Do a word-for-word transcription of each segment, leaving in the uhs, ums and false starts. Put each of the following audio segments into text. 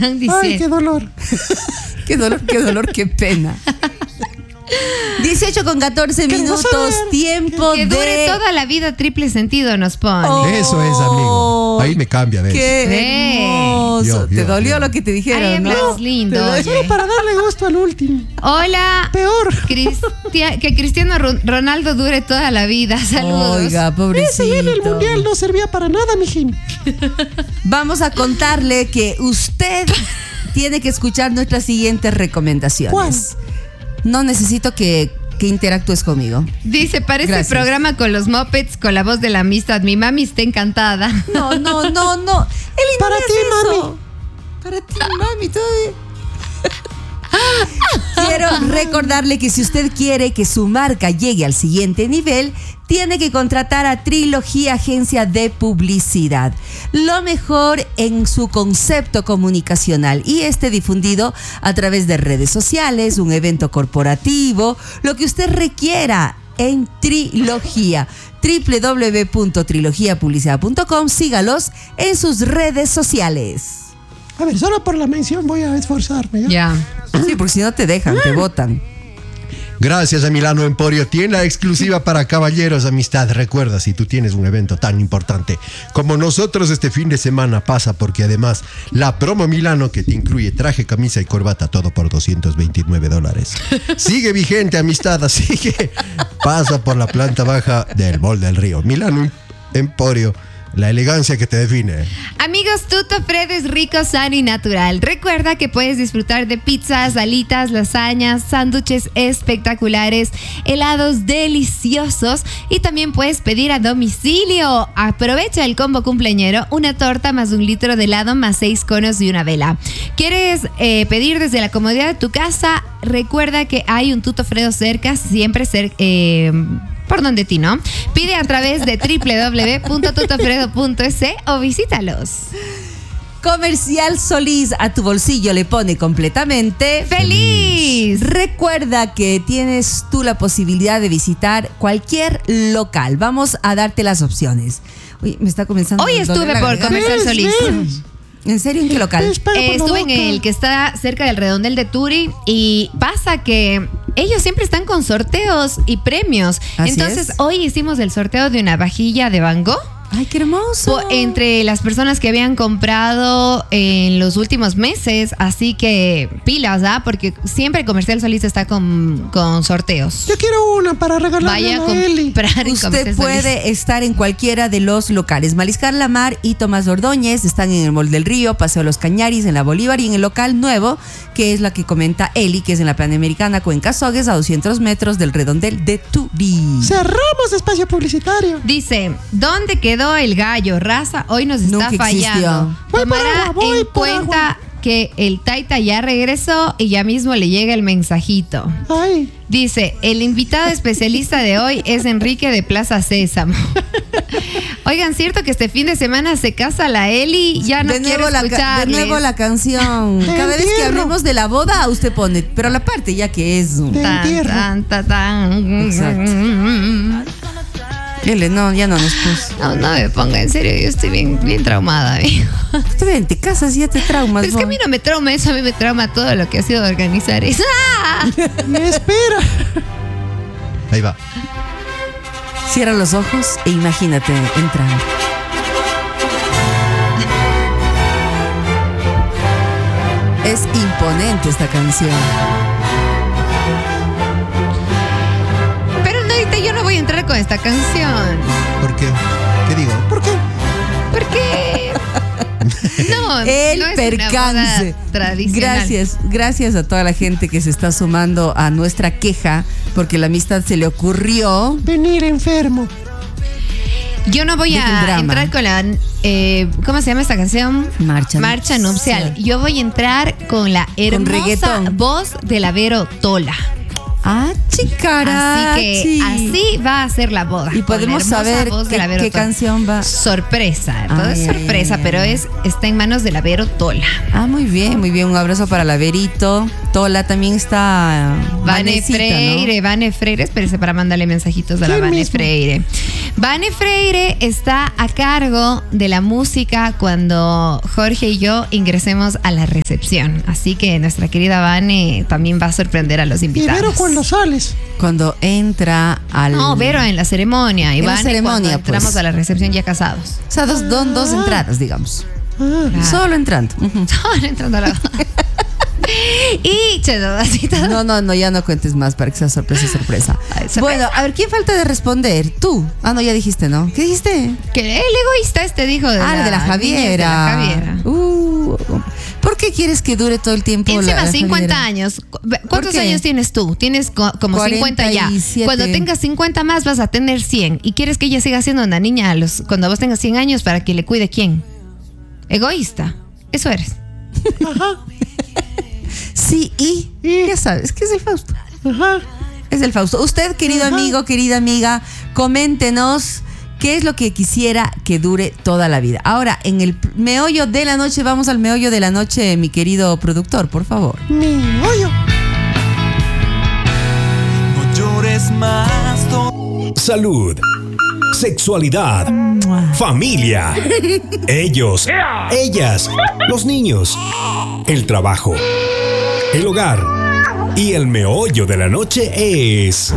están diciendo. Ay, qué dolor. Qué dolor, qué dolor, qué pena. dieciocho con catorce minutos, tiempo que de... dure toda la vida, triple sentido nos pone. Oh, Eso es, amigo. Ahí me cambia, ¿ves? Qué hermoso. Yo, ¿Te yo, dolió yo. lo que te dijeron, Ay, no? hablas lindo. Te oye. Solo para darle gusto al último. Hola. Peor. Cristia- que Cristiano Ro- Ronaldo dure toda la vida. Saludos. Oiga, Ese pobrecito. ya en el mundial no servía para nada, mijín. Vamos a contarle que usted tiene que escuchar nuestras siguientes recomendaciones. ¿Cuál? No necesito que, que interactúes conmigo. Dice, parece Gracias. programa con los Muppets con la voz de la amistad. Mi mami está encantada. No, no, no, no. Eli, no Para hagas ti, eso. mami. Para ti, mami, todavía. Quiero recordarle que si usted quiere que su marca llegue al siguiente nivel, tiene que contratar a Trilogía Agencia de Publicidad. Lo mejor en su concepto comunicacional y este difundido a través de redes sociales, un evento corporativo, lo que usted requiera en Trilogía. doble u doble u doble u punto trilogía publicidad punto com. Sígalos en sus redes sociales. A ver, solo por la mención voy a esforzarme. ¿ya? Ya. Sí, porque si no te dejan, te botan. Gracias a Milano Emporio, tienda exclusiva para caballeros, amistad. Recuerda, si tú tienes un evento tan importante como nosotros este fin de semana, pasa, porque además la promo Milano, que te incluye traje, camisa y corbata, todo por doscientos veintinueve dólares. Sigue vigente, amistad, así que pasa por la planta baja del Mall del Río. Milano Emporio, la elegancia que te define. Amigos, Tuto Fred es rico, sano y natural. Recuerda que puedes disfrutar de pizzas, alitas, lasañas, sándwiches espectaculares, helados deliciosos y también puedes pedir a domicilio. Aprovecha el combo cumpleañero, una torta más un litro de helado más seis conos y una vela. ¿Quieres eh, pedir desde la comodidad de tu casa? Recuerda que hay un Tuto Fredo cerca, siempre cerca. Eh, por donde ti, ¿no? Pide a través de doble u doble u doble u punto tutofredo punto es o visítalos. Comercial Solís, a tu bolsillo le pone completamente ¡Feliz! Recuerda que tienes tú la posibilidad de visitar cualquier local. Vamos a darte las opciones. Uy, me está comenzando Hoy a doler estuve la por garganta. Comercial ¿Ves? Solís. ¿Ves? ¿En serio? ¿En qué local? Dispara Eh, por la estuve en boca. el que está cerca del Redondel de Turi y pasa que ellos siempre están con sorteos y premios. Así Entonces, es. hoy hicimos el sorteo de una vajilla de Van Gogh. Ay, qué hermoso. Po- entre las personas que habían comprado en los últimos meses, así que pilas, ¿ah? Porque siempre Comercial Solís está con, con sorteos. Yo quiero una para regalarle Vaya a a Eli. comprar en Usted Comercial puede Solís. estar en cualquiera de los locales. Mariscal Lamar y Tomás Ordóñez están en el Mall del Río, Paseo de los Cañaris, en la Bolívar, y en el local nuevo, que es la que comenta Eli, que es en la Panamericana Cuenca Sogues, a doscientos metros del Redondel de Turi. Cerramos espacio publicitario. Dice, ¿dónde quedó el gallo? Raza, hoy nos está Nunca fallando. existió. Voy por Tomará agua, voy en por cuenta agua. que el Taita ya regresó y ya mismo le llega el mensajito. Ay, Dice, el invitado especialista de hoy es Enrique de Plaza Sésamo. Oigan, cierto que este fin de semana se casa la Eli, ya no de, quiero nuevo la, ca- de escucharles. nuevo la canción. Te Cada vez que entierro. hablemos de la boda, usted pone, pero la parte ya que es. Te Tan, entierro. tan, tan, tan. Exacto. Ele, no, ya no nos puso. No, no me ponga, en serio, yo estoy bien, bien traumada, amigo. Usted ven, te casas y ya te traumas. Pero es que a mí no me trauma eso, a mí me trauma todo lo que ha sido organizar eso. ¡Ah! me espera. ahí va. Cierra los ojos e imagínate entrar. Es imponente esta canción. Pero no, ahorita yo no voy a entrar con esta canción. ¿Por qué? ¿Qué digo? ¿Por qué? Porque no, El no es percance. una boda tradicional. Gracias, gracias a toda la gente que se está sumando a nuestra queja, porque la amistad se le ocurrió. Venir enfermo. Yo no voy Dejen a drama. entrar con la eh, ¿cómo se llama esta canción? Marcha Marcha nupcial. nupcial. Yo voy a entrar con la hermosa reggaetón. voz de la Vero Tola. Ah, chicara. Así que así va a ser la boda. Y podemos saber qué, qué canción va. Sorpresa, todo Ay, es sorpresa, ay, pero ay. es está en manos de la Vero Tola. Ah, muy bien, muy bien. Un abrazo para la Verito. Tola también está. Vane Vanecita, Freire, ¿no? Vane Freire, espérese para mandarle mensajitos a la ¿Quién Vane mismo? Freire. Vane Freire está a cargo de la música cuando Jorge y yo ingresemos a la recepción. Así que nuestra querida Vane también va a sorprender a los Y invitados. Vero cuando sales. Cuando entra al. No, Vero en la ceremonia. Y En la Vane ceremonia, cuando entramos pues. a la recepción ya casados. O sea, dos, dos, dos entradas, digamos. Ah, Claro. Solo entrando. Ujú. Ahora entrando a la y chedo, así todo. No, no, no, ya no cuentes más para que sea sorpresa, sorpresa. Ay, sorpresa. Bueno, a ver, ¿quién falta de responder? Tú. Ah, no, ya dijiste, ¿no? ¿Qué dijiste? Que el egoísta este dijo de Ah, la, de la Javiera. de la Javiera. Uh, ¿por qué quieres que dure todo el tiempo? Encima, la, la cincuenta Javiera? años. ¿Cu- ¿Cuántos qué? años tienes tú? Tienes co- como cincuenta ya. cuarenta y siete. Cuando tengas cincuenta más vas a tener cien. ¿Y quieres que ella siga siendo una niña a los, cuando vos tengas cien años para que le cuide quién? Egoísta. Eso eres. Sí, y ya sabes que es el Fausto. ajá. Es el Fausto. Usted, querido Ajá. amigo, querida amiga, coméntenos qué es lo que quisiera que dure toda la vida. Ahora, en el meollo de la noche, vamos al meollo de la noche, mi querido productor, por favor. Mi hoyo. No llores más. do- Salud, sexualidad, familia, ellos, ellas, los niños, el trabajo, el hogar y el meollo de la noche es...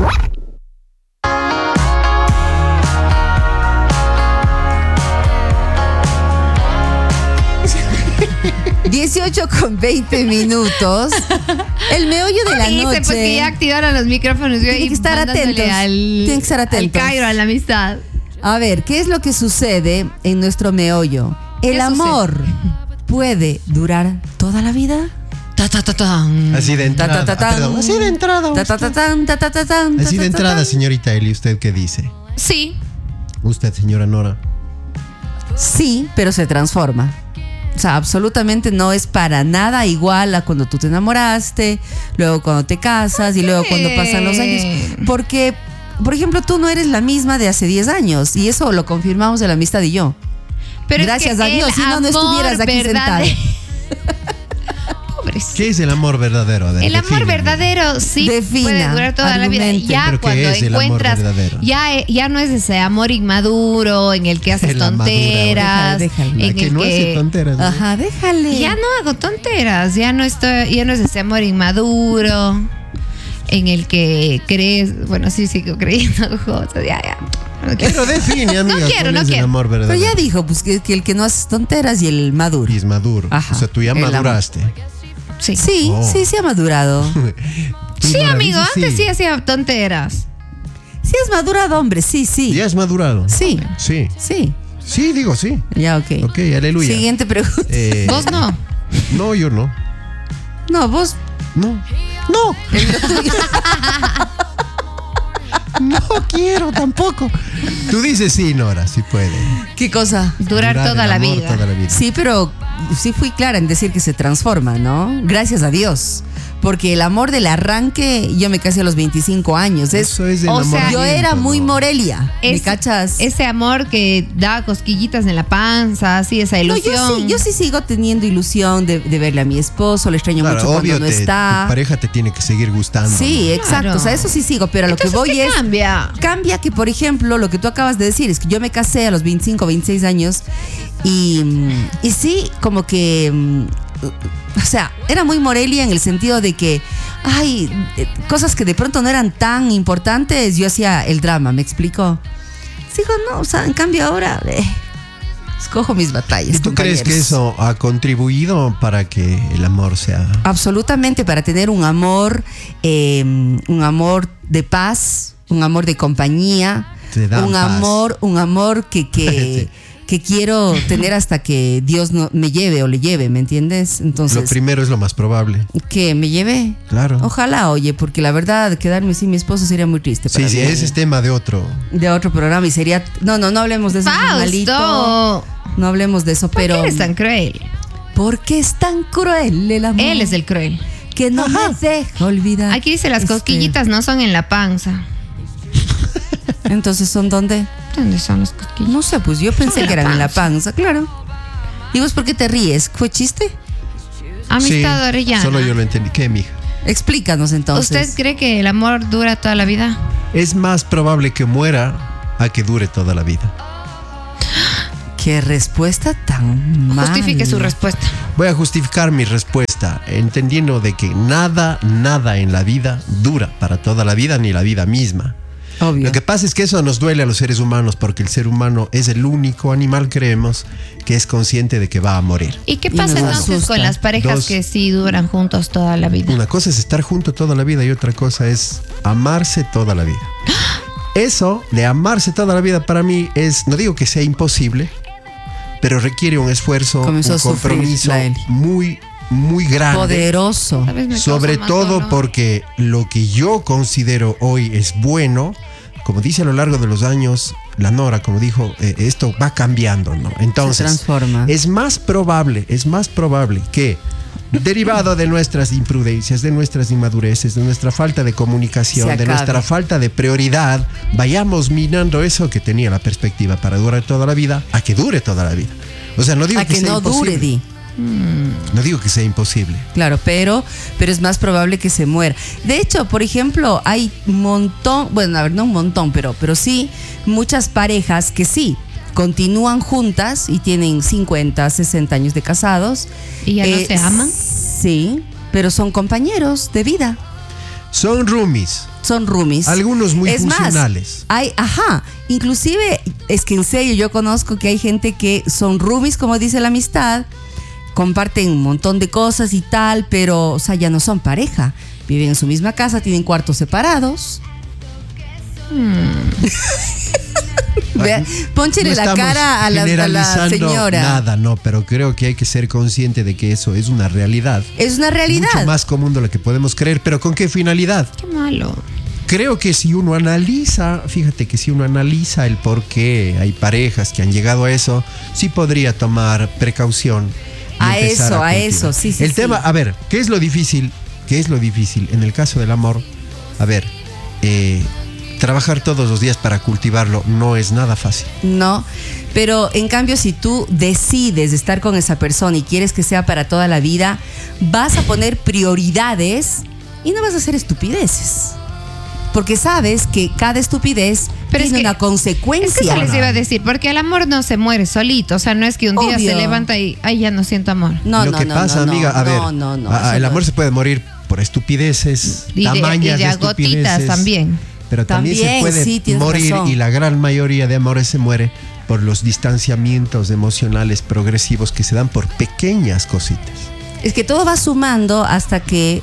dieciocho con veinte minutos. El meollo de la Dice noche. pues que ya activaron los micrófonos. Yo Tienen ahí que estar mandándole atentos. Al, Tienen que estar atentos. Al Cairo, a la amistad. A ver, ¿qué es lo que sucede en nuestro meollo? ¿El ¿Qué amor puede durar toda la vida? Ta, ta, ta, tan. Así de Ta, entrada. ta, ta, tan. Ah, perdón, así de entrada. Ta, ta, usted. ta, tan, ta, ta, ta, tan, Así ta, de ta, entrada, tan. señorita Eli, ¿usted qué dice? Sí. Usted, señora Nora. Sí, pero se transforma. O sea, absolutamente no es para nada igual a cuando tú te enamoraste, luego cuando te casas y luego cuando pasan los años. Porque, por ejemplo, tú no eres la misma de hace diez años y eso lo confirmamos de la amistad y yo. Pero es Gracias que a Dios, el si no, no amor estuvieras aquí sentada. verdadero- Pobres. ¿Qué es el amor verdadero? A ver, El amor defíneme. verdadero sí Defina, puede durar toda la vida. argumente. Ya ¿Pero qué cuando es el amor encuentras, verdadero? ya, ya no es ese amor inmaduro en el que haces La madura, tonteras, déjale, déjale. La en que el no hace que tonteras. ¿no? Ajá, déjale. ya no hago tonteras, ya no estoy, ya no es ese amor inmaduro en el que crees, bueno, sí sigo creyendo cosas, ya, ya. No quiero. Pero define, amiga, No quiero, ¿cuál no es quiero. el amor Pero verdadero? ya dijo, pues que, que el que no hace tonteras y el maduro. Y es maduro. Ajá. O sea, tú ya El amor. maduraste. Sí. Sí, Oh. sí, se ha madurado. Tú, Sí, Nora, amigo, dices antes sí hacía tonteras. Sí has madurado, hombre, sí, sí. ¿Ya has madurado? Sí, Sí. sí. Sí, digo sí. Ya, ok. Ok, aleluya. Siguiente pregunta. Eh, Vos no. No, yo no. No, vos. No. No. No quiero tampoco. Tú dices sí, Nora, sí puede. ¿Qué cosa? Durar, Durar toda el la amor vida. toda la vida. Sí, pero sí fui clara en decir que se transforma, ¿no? Gracias a Dios. Porque el amor del arranque, yo me casé a los veinticinco años. Es, Eso es el o sea, yo era muy Morelia. ¿Me Es- cachas? Ese amor que da cosquillitas en la panza, así, esa No, ilusión. yo sí, yo sí sigo teniendo ilusión de, de verle a mi esposo, le extraño Claro, mucho obvio, cuando no te- está. tu pareja te tiene que seguir gustando. Sí, ¿no? exacto. Claro. O sea, eso sí sigo, pero a lo que Entonces, voy ¿qué es. cambia? Cambia que, por ejemplo, lo que tú acabas de decir es que yo me casé a los veinticinco, veintiséis años y, mm, y sí, como que. mm, O sea, era muy Morelia en el sentido de que, ay, eh, cosas que de pronto no eran tan importantes, yo hacía el drama, ¿me explico? Digo, no, o sea, en cambio ahora, eh, escojo mis batallas. ¿Y tú crees que compañeros. eso ha contribuido para que el amor sea... Absolutamente, para tener un amor, eh, un amor de paz, un amor de compañía, Te dan un paz. amor, un amor que, que, que quiero tener hasta que Dios no, me lleve o le lleve, ¿me entiendes? Lo Entonces, primero es lo más probable. que me lleve. Claro. Ojalá, oye, porque la verdad, quedarme sin mi esposo sería muy triste. Sí, para sí, mí. ese es tema de otro. De otro programa y sería. No, no, no hablemos de eso. es malito. Fausto. No hablemos de eso, ¿Por pero. qué eres tan cruel? ¿Por qué es tan cruel el amor? Él es el cruel. que no Ajá. me deja olvidar. Aquí dice las Este, cosquillitas no son en la panza. Entonces, ¿son dónde? ¿Dónde son las cosquillas? No sé, pues yo pensé en que la eran en la panza. panza, claro. ¿Y vos por qué te ríes? ¿Fue chiste? Amistad Sí, Orellana. solo yo lo entendí. ¿Qué, mija? Explícanos entonces. ¿Usted cree que el amor dura toda la vida? Es más probable que muera a que dure toda la vida. Qué respuesta tan mala. Justifique su respuesta. Voy a justificar mi respuesta, entendiendo de que nada, nada en la vida dura para toda la vida, ni la vida misma. Obvio. Lo que pasa es que eso nos duele a los seres humanos, porque el ser humano es el único animal, creemos, que es consciente de que va a morir. ¿Y qué Y pasa nos entonces asusta. con las parejas Dos. que sí duran juntos toda la vida? Una cosa es estar junto toda la vida y otra cosa es amarse toda la vida. Eso de amarse toda la vida para mí es, no digo que sea imposible, pero requiere un esfuerzo, Comenzó un a sufrir compromiso la Eli. muy, muy grande. Poderoso. ¿Sabes? Me causa Sobre más todo dolor. porque lo que yo considero hoy es bueno, como dice a lo largo de los años, la Nora, como dijo, eh, esto va cambiando, ¿no? Entonces, Se transforma. es más probable, es más probable que, derivado de nuestras imprudencias, de nuestras inmadureces, de nuestra falta de comunicación, Se de acabe. nuestra falta de prioridad, vayamos minando eso que tenía la perspectiva para durar toda la vida, a que dure toda la vida. O sea, no digo A que, que sea no imposible. dure, di. No digo que sea imposible. Claro, pero, pero es más probable que se muera. De hecho, por ejemplo, hay un montón, bueno, a ver, no un montón, pero, pero sí muchas parejas que sí continúan juntas y tienen cincuenta, sesenta años de casados. ¿Y ya no se aman? Sí, pero son compañeros de vida. Son roomies. Son roomies. Algunos muy Es más, funcionales. hay, ajá, inclusive es que en serio yo conozco que hay gente que son roomies, como dice la amistad, comparten un montón de cosas y tal, pero o sea, ya no son pareja. Viven en su misma casa, tienen cuartos separados. Vea, pónchele No la estamos cara a la, a la generalizando señora. Nada, no, pero creo que hay que ser consciente de que eso es una realidad. Es una realidad. Mucho más común de lo que podemos creer, pero ¿con qué finalidad? Qué malo. Creo que si uno analiza, fíjate que si uno analiza el por qué hay parejas que han llegado a eso, sí podría tomar precaución. y A empezar eso, a cultivar. eso, sí, sí, El sí. tema, a ver, ¿qué es lo difícil? ¿Qué es lo difícil en el caso del amor? A ver, eh, trabajar todos los días para cultivarlo no es nada fácil. No, pero en cambio si tú decides estar con esa persona y quieres que sea para toda la vida, vas a poner prioridades y no vas a hacer estupideces. Porque sabes que cada estupidez Pero es tiene que- una consecuencia. Es que eso les iba a decir, porque el amor no se muere solito. O sea, no es que un día Obvio. se levanta y, ay, ya no siento amor. No, lo no, que no, pasa, no, amiga, no, a ver, no, no, no, a- eso el no. amor se puede morir por estupideces, Y de- tamañas y de de gotitas estupideces, también. pero también, También, se puede sí, tienes morir razón. y la gran mayoría de amores se muere por los distanciamientos emocionales progresivos que se dan por pequeñas cositas. Es que todo va sumando hasta que...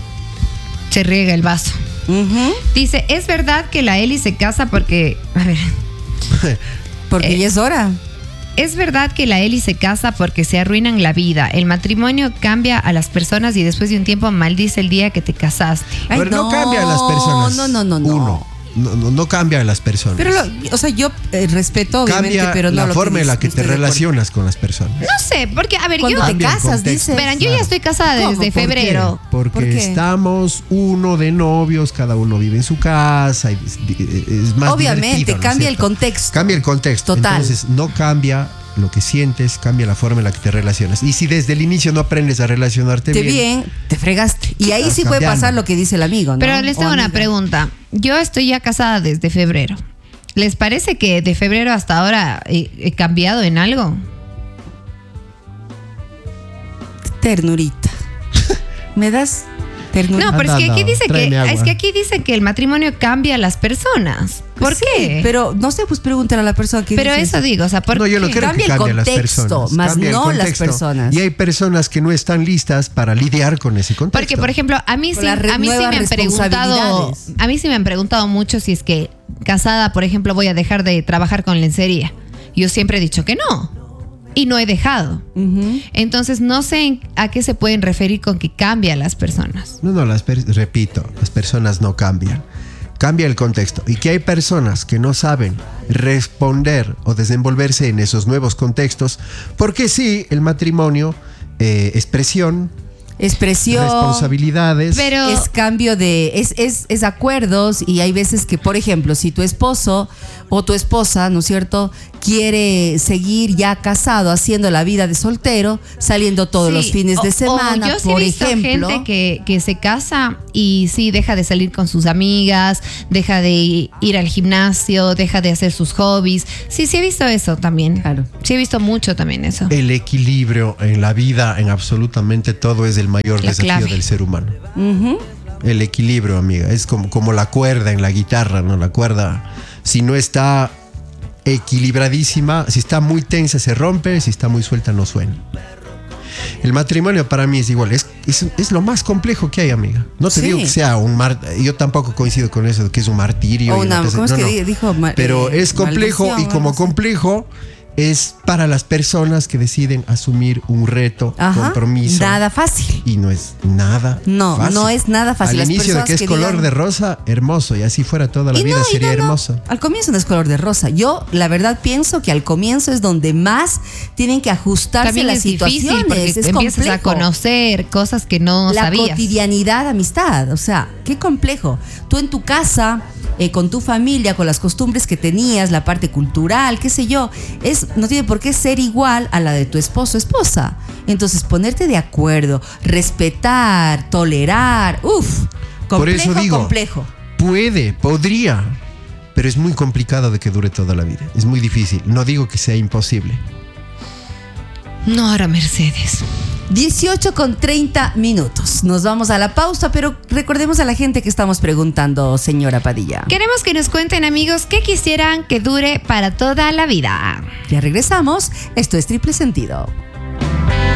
Se riega el vaso. Ujú, Dice, ¿es verdad que la Eli se casa porque... A ver, porque Eh, ya es hora. ¿es verdad que la Eli se casa porque se arruinan la vida? El matrimonio cambia a las personas y después de un tiempo maldice el día que te casaste. Ay, Pero no, no, cambia a las personas. no, no, no, no. Uno, no, no, no cambia a las personas. Pero, lo- o sea, yo eh, respeto, obviamente, cambia pero no la lo forma que en la dice- que no te estoy de acuerdo. relacionas con las personas. No sé, porque, a ver, Cuando yo... te Cambia el casas, contexto. dices. Verán, yo ya Claro. estoy casada ¿Cómo? desde ¿Por qué? febrero. Porque ¿Por qué? estamos uno de novios, cada uno vive en su casa, y es, es más Obviamente, divertido, ¿no es cambia el cierto? contexto. Cambia el contexto. Total. Entonces, no cambia lo que sientes, cambia la forma en la que te relacionas. Y si desde el inicio no aprendes a relacionarte Te bien, bien, te fregaste. Y ahí Estás sí puede cambiando. pasar lo que dice el amigo, ¿no? Pero les O tengo una amiga. pregunta. Yo estoy ya casada desde febrero. ¿Les parece que de febrero hasta ahora he, he cambiado en algo? Ternurita. ¿Me das ternurita? No, pero es que Anda, aquí anda, dice que tráeme agua. es que aquí dice que el matrimonio cambia a las personas. ¿Por Sí, qué? Pero no sé, pues pregúntale a la persona que Pero dice eso digo, o sea, ¿por no, yo no qué? creo Cambia que el cambie a las contexto, personas. más Cambia el no las contexto. personas. Y hay personas que no están listas para lidiar con ese contexto. Porque, por ejemplo, a mí Con sí, las re- a mí sí nuevas me han preguntado, responsabilidades. a mí sí me han preguntado mucho si es que casada, por ejemplo, voy a dejar de trabajar con lencería. Yo siempre he dicho que no. Y no he dejado. Ujú. Entonces, no sé en- a qué se pueden referir con que cambia a las personas. No, no, las per- repito, las personas no cambian. Cambia el contexto. Y que hay personas que no saben responder o desenvolverse en esos nuevos contextos, porque sí, el matrimonio eh, es presión, expresión, responsabilidades. Pero- es cambio de, es, es, es acuerdos, y hay veces que, por ejemplo, si tu esposo o tu esposa, ¿no es cierto?, quiere seguir ya casado, haciendo la vida de soltero, saliendo todos Sí, los fines o- de semana, o yo sí por he visto ejemplo. gente que, que se casa y sí deja de salir con sus amigas, deja de ir al gimnasio, deja de hacer sus hobbies. Sí, sí he visto eso también. Claro. Sí he visto mucho también eso. El equilibrio en la vida, en absolutamente todo, es el mayor La desafío clave. del ser humano. Ujú. El equilibrio, amiga, es como, como la cuerda en la guitarra, ¿no? La cuerda, si no está equilibradísima, si está muy tensa se rompe, si está muy suelta no suena. El matrimonio para mí es igual, es, es, es lo más complejo que hay, amiga. No te Sí. digo que sea un mar, yo tampoco coincido con eso, que es un martirio. O y una- cosa- ¿cómo es no, que no. di- dijo? Ma- Pero eh, es complejo, maldición, y como algo así. complejo es para las personas que deciden asumir un reto, Ajá. compromiso. Nada fácil. Y no es nada No, fácil. no es nada fácil. Al Las inicio de personas que es que color digan- de rosa, hermoso. Y así fuera toda la Y vida, no, y sería no, no. hermoso. Al comienzo no es color de rosa. Yo, la verdad, pienso que al comienzo es donde más tienen que ajustarse También las es difícil situaciones. porque Es empiezas complejo. a conocer cosas que no La sabías. cotidianidad, amistad. O sea, qué complejo. Tú en tu casa, eh, con tu familia, con las costumbres que tenías, la parte cultural, qué sé yo, es, no tiene por qué ser igual a la de tu esposo o esposa. Entonces, ponerte de acuerdo, respetar, tolerar, uff, complejo, Por eso digo, complejo. puede, podría, pero es muy complicado de que dure toda la vida. Es muy difícil. No digo que sea imposible. No ahora Mercedes. dieciocho con treinta minutos. Nos vamos a la pausa, pero recordemos a la gente que estamos preguntando, señora Padilla. Queremos que nos cuenten, amigos, qué quisieran que dure para toda la vida. Ya regresamos. Esto es Triple Sentido.